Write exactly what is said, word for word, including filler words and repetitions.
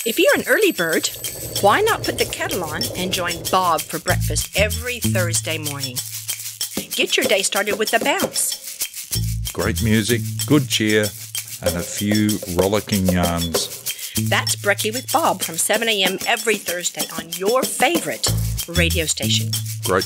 If you're an early bird, why not put the kettle on and join Bob for breakfast every Thursday morning? Get your day started with a bounce. Great music, good cheer, and a few rollicking yarns. That's Brekkie with Bob from seven a.m. every Thursday on your favorite radio station. Great